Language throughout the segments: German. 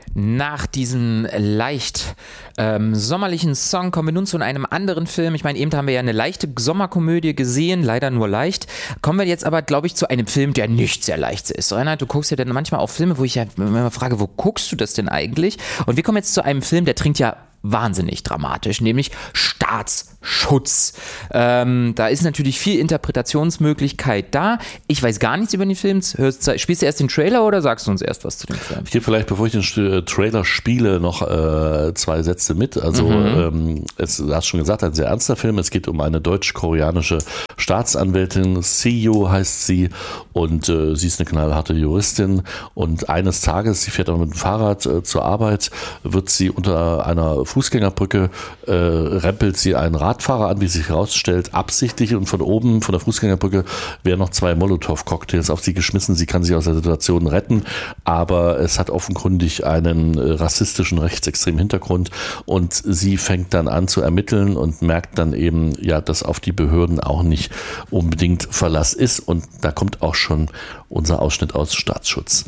Nach diesem leicht sommerlichen Song kommen wir nun zu einem anderen Film. Ich meine, eben haben wir ja eine leichte Sommerkomödie gesehen, leider nur leicht. Kommen wir jetzt aber, glaube ich, zu einem Film, der nicht sehr leicht ist. Reinhard, du guckst ja dann manchmal auch Filme, wo ich ja immer frage, wo guckst du das denn eigentlich? Und wir kommen jetzt zu einem Film, der trinkt ja wahnsinnig dramatisch, nämlich Staatsschutz. Da ist natürlich viel Interpretationsmöglichkeit da. Ich weiß gar nichts über den Film. Spielst du erst den Trailer oder sagst du uns erst was zu dem Film? Ich gebe vielleicht, bevor ich den Trailer spiele, noch 2 Sätze mit. Also du hast schon gesagt, ein sehr ernster Film. Es geht um eine deutsch-koreanische Staatsanwältin. Seo heißt sie und sie ist eine knallharte Juristin und eines Tages, sie fährt auch mit dem Fahrrad zur Arbeit, wird sie unter einer Fußgängerbrücke rempelt sie einen Radfahrer an, wie sich herausstellt, absichtlich, und von oben, von der Fußgängerbrücke, werden noch 2 Molotow-Cocktails auf sie geschmissen. Sie kann sich aus der Situation retten, aber es hat offenkundig einen rassistischen, rechtsextremen Hintergrund und sie fängt dann an zu ermitteln und merkt dann eben, ja, dass auf die Behörden auch nicht unbedingt Verlass ist, und da kommt auch schon unser Ausschnitt aus Staatsschutz.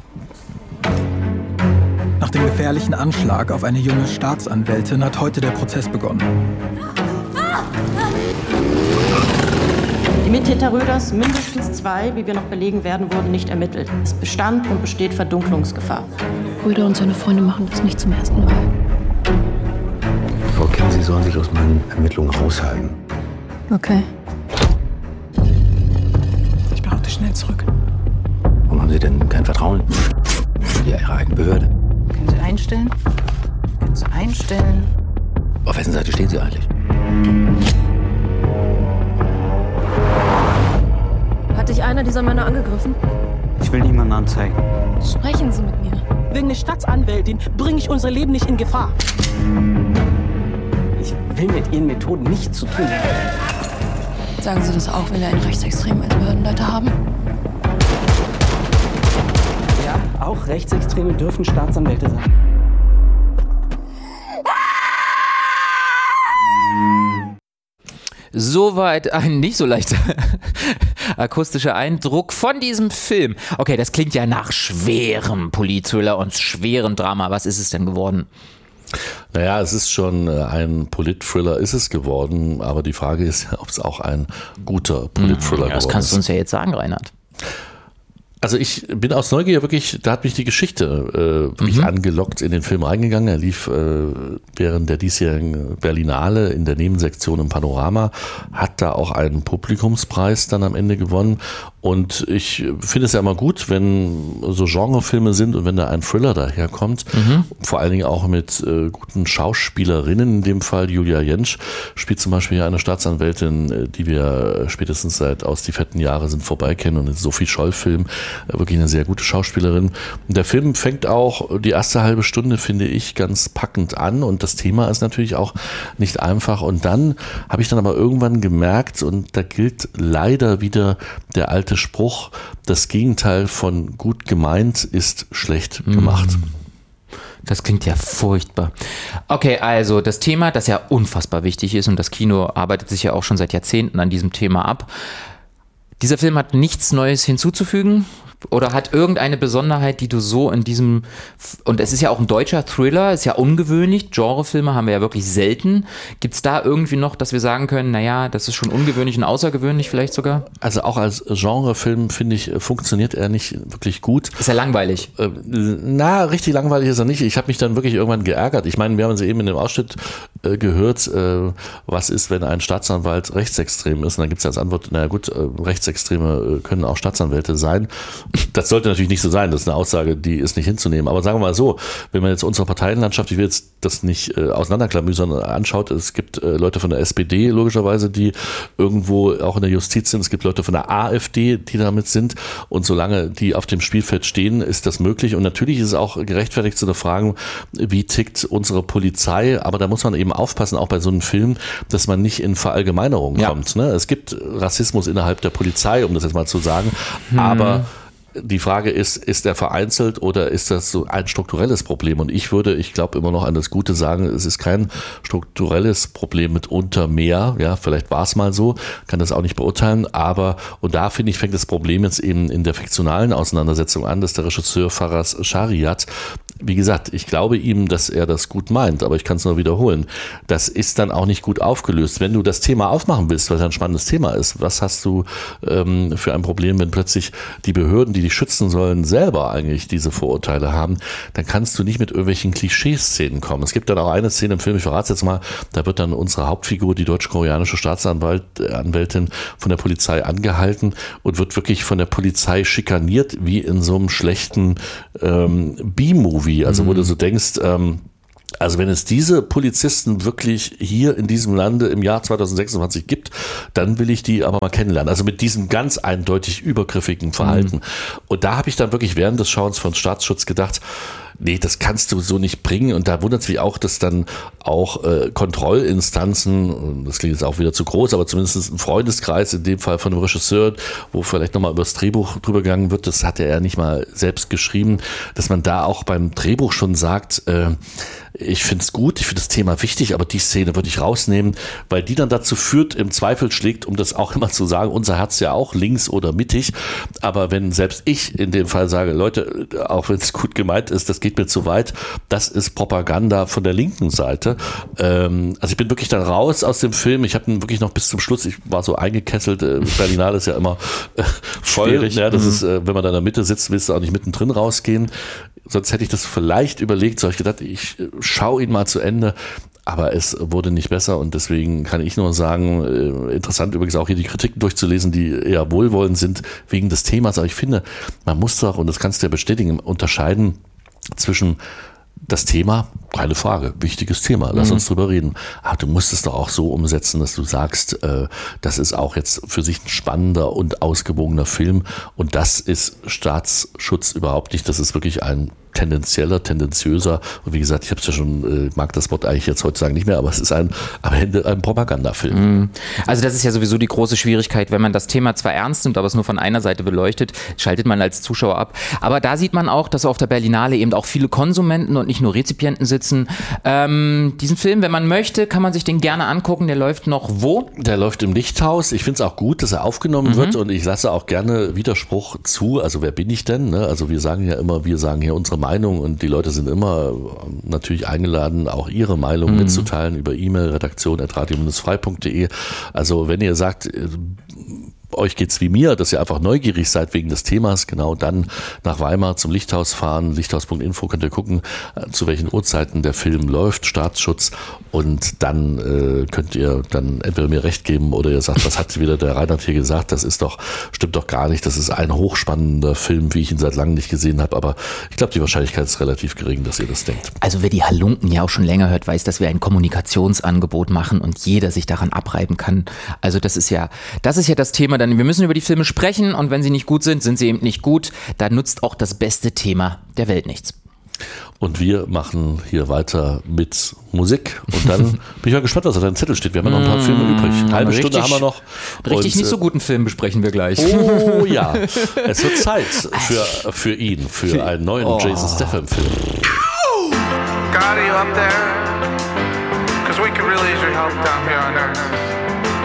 Nach dem gefährlichen Anschlag auf eine junge Staatsanwältin hat heute der Prozess begonnen. Die Mittäter Röders, mindestens 2, wie wir noch belegen werden, wurden nicht ermittelt. Es bestand und besteht Verdunklungsgefahr. Röder und seine Freunde machen das nicht zum ersten Mal. Frau Kim, Sie sollen sich aus meinen Ermittlungen raushalten. Okay. Ich behaupte schnell zurück. Warum haben Sie denn kein Vertrauen in Ihre eigene Behörde? Können Sie einstellen? Können Sie einstellen? Auf wessen Seite stehen Sie eigentlich? Hat dich einer dieser Männer angegriffen? Ich will niemanden anzeigen. Sprechen Sie mit mir. Wegen der Staatsanwältin bringe ich unser Leben nicht in Gefahr. Ich will mit Ihren Methoden nichts zu tun haben. Sagen Sie das auch, wenn wir einen Rechtsextremen als Behördenleiter haben? Ja, auch Rechtsextreme dürfen Staatsanwälte sein. Soweit ein nicht so leichter akustischer Eindruck von diesem Film. Okay, das klingt ja nach schwerem Politthriller und schwerem Drama. Was ist es denn geworden? Naja, es ist schon ein Politthriller, ist es geworden, aber die Frage ist, ob es auch ein guter Politthriller geworden ist. Das kannst du uns ja jetzt sagen, Reinhard. Also ich bin aus Neugier wirklich, da hat mich die Geschichte wirklich angelockt, in den Film reingegangen. Er lief während der diesjährigen Berlinale in der Nebensektion im Panorama, hat da auch einen Publikumspreis dann am Ende gewonnen. Und ich finde es ja immer gut, wenn so Genrefilme sind und wenn da ein Thriller daherkommt, vor allen Dingen auch mit guten Schauspielerinnen. In dem Fall Julia Jentsch spielt zum Beispiel eine Staatsanwältin, die wir spätestens seit Aus die fetten Jahre sind vorbei kennen, und in Sophie Scholl-Film wirklich eine sehr gute Schauspielerin. Und der Film fängt auch die erste halbe Stunde, finde ich, ganz packend an, und das Thema ist natürlich auch nicht einfach. Und dann habe ich dann aber irgendwann gemerkt, und da gilt leider wieder der alte Spruch, das Gegenteil von gut gemeint ist schlecht gemacht. Das klingt ja furchtbar. Okay, also das Thema, das ja unfassbar wichtig ist, und das Kino arbeitet sich ja auch schon seit Jahrzehnten an diesem Thema ab. Dieser Film hat nichts Neues hinzuzufügen oder hat irgendeine Besonderheit, die du so in diesem, und es ist ja auch ein deutscher Thriller, ist ja ungewöhnlich, Genrefilme haben wir ja wirklich selten. Gibt es da irgendwie noch, dass wir sagen können, naja, das ist schon ungewöhnlich und außergewöhnlich vielleicht sogar? Also auch als Genrefilm, finde ich, funktioniert er nicht wirklich gut. Ist er langweilig? Richtig langweilig ist er nicht. Ich habe mich dann wirklich irgendwann geärgert. Ich meine, wir haben es eben in dem Ausschnitt gehört, was ist, wenn ein Staatsanwalt rechtsextrem ist. Und dann gibt es als Antwort, naja gut, Rechtsextreme können auch Staatsanwälte sein. Das sollte natürlich nicht so sein, das ist eine Aussage, die ist nicht hinzunehmen. Aber sagen wir mal so, wenn man jetzt unsere Parteienlandschaft, ich will jetzt das nicht auseinanderklamüsern, anschaut, es gibt Leute von der SPD logischerweise, die irgendwo auch in der Justiz sind, es gibt Leute von der AfD, die damit sind, und solange die auf dem Spielfeld stehen, ist das möglich. Und natürlich ist es auch gerechtfertigt zu fragen, wie tickt unsere Polizei, aber da muss man eben aufpassen, auch bei so einem Film, dass man nicht in Verallgemeinerungen kommt. Ne? Es gibt Rassismus innerhalb der Polizei, um das jetzt mal zu sagen, aber die Frage ist er vereinzelt oder ist das so ein strukturelles Problem? Und ich glaube immer noch an das Gute sagen, es ist kein strukturelles Problem mitunter mehr. Ja, vielleicht war es mal so, kann das auch nicht beurteilen. Aber, und da finde ich, fängt das Problem jetzt eben in der fiktionalen Auseinandersetzung an, dass der Regisseur Faraz Shariat wie gesagt, ich glaube ihm, dass er das gut meint, aber ich kann es nur wiederholen. Das ist dann auch nicht gut aufgelöst. Wenn du das Thema aufmachen willst, weil es ein spannendes Thema ist, was hast du für ein Problem, wenn plötzlich die Behörden, die dich schützen sollen, selber eigentlich diese Vorurteile haben, dann kannst du nicht mit irgendwelchen Klischeeszenen kommen. Es gibt dann auch eine Szene im Film, ich verrate es jetzt mal, da wird dann unsere Hauptfigur, die deutsch-koreanische Staatsanwältin, von der Polizei angehalten und wird wirklich von der Polizei schikaniert, wie in so einem schlechten B-Movie. Also wo du so denkst, also wenn es diese Polizisten wirklich hier in diesem Lande im Jahr 2026 gibt, dann will ich die aber mal kennenlernen. Also mit diesem ganz eindeutig übergriffigen Verhalten. Und da habe ich dann wirklich während des Schauens von Staatsschutz gedacht, nee, das kannst du so nicht bringen. Und da wundert es mich auch, dass dann auch Kontrollinstanzen, das klingt jetzt auch wieder zu groß, aber zumindest ein Freundeskreis, in dem Fall von einem Regisseur, wo vielleicht nochmal über das Drehbuch drüber gegangen wird, das hat er ja nicht mal selbst geschrieben, dass man da auch beim Drehbuch schon sagt, ich finde es gut, ich finde das Thema wichtig, aber die Szene würde ich rausnehmen, weil die dann dazu führt, im Zweifel schlägt, um das auch immer zu sagen, unser Herz ja auch links oder mittig, aber wenn selbst ich in dem Fall sage, Leute, auch wenn es gut gemeint ist, das geht mir zu weit, das ist Propaganda von der linken Seite. Also ich bin wirklich dann raus aus dem Film, ich habe ihn wirklich noch bis zum Schluss, ich war so eingekesselt, Berlinale ist ja immer voll, schwierig. Ja, das ist, wenn man da in der Mitte sitzt, willst du auch nicht mittendrin rausgehen. Sonst hätte ich das vielleicht überlegt, so habe ich gedacht, ich schaue ihn mal zu Ende, aber es wurde nicht besser und deswegen kann ich nur sagen, interessant übrigens auch hier die Kritiken durchzulesen, die eher wohlwollend sind wegen des Themas, aber ich finde, man muss doch, und das kannst du ja bestätigen, unterscheiden zwischen das Thema, keine Frage, wichtiges Thema, lass uns drüber reden. Aber du musst es doch auch so umsetzen, dass du sagst, das ist auch jetzt für sich ein spannender und ausgewogener Film und das ist Staatsschutz überhaupt nicht, das ist wirklich ein tendenziöser, und wie gesagt, ich habe es ja schon, mag das Wort eigentlich jetzt heutzutage nicht mehr, aber es ist am Ende ein Propagandafilm. Also das ist ja sowieso die große Schwierigkeit, wenn man das Thema zwar ernst nimmt, aber es nur von einer Seite beleuchtet, schaltet man als Zuschauer ab. Aber da sieht man auch, dass auf der Berlinale eben auch viele Konsumenten und nicht nur Rezipienten sitzen. Diesen Film, wenn man möchte, kann man sich den gerne angucken, der läuft noch wo? Der läuft im Lichthaus. Ich finde es auch gut, dass er aufgenommen wird und ich lasse auch gerne Widerspruch zu. Also wer bin ich denn? Ne? Also wir sagen ja immer, wir sagen hier unsere Meinung und die Leute sind immer natürlich eingeladen, auch ihre Meinung mitzuteilen über E-Mail, redaktion@radio-frei.de. Also wenn ihr sagt, euch geht's wie mir, dass ihr einfach neugierig seid wegen des Themas, genau dann nach Weimar zum Lichthaus fahren. Lichthaus.info könnt ihr gucken, zu welchen Uhrzeiten der Film läuft, Staatsschutz, und dann könnt ihr dann entweder mir recht geben oder ihr sagt, was hat wieder der Reinhard hier gesagt, stimmt doch gar nicht, das ist ein hochspannender Film, wie ich ihn seit langem nicht gesehen habe, aber ich glaube, die Wahrscheinlichkeit ist relativ gering, dass ihr das denkt. Also wer die Halunken ja auch schon länger hört, weiß, dass wir ein Kommunikationsangebot machen und jeder sich daran abreiben kann. Also das ist ja das Thema, dann wir müssen über die Filme sprechen und wenn sie nicht gut sind, sind sie eben nicht gut. Da nutzt auch das beste Thema der Welt nichts. Und wir machen hier weiter mit Musik. Und dann bin ich mal gespannt, was auf deinem Zettel steht. Wir haben ja noch ein paar Filme übrig. Halbe Stunde haben wir noch. Richtig nicht so guten Film besprechen wir gleich. Oh ja, es wird Zeit für ihn, für einen neuen Jason Statham-Film. God, are you up there? Because we could really use your help down here on Earth.